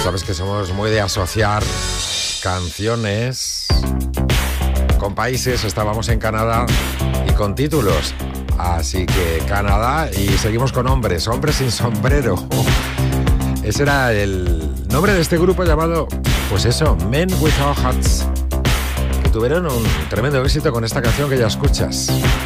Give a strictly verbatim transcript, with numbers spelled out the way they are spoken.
Sabes que somos muy de asociar canciones con países. Estábamos en Canadá y con títulos. Así que Canadá, y seguimos con hombres, hombres sin sombrero. Ese era el nombre de este grupo llamado, pues eso, Men Without Hats, que tuvieron un tremendo éxito con esta canción que ya escuchas.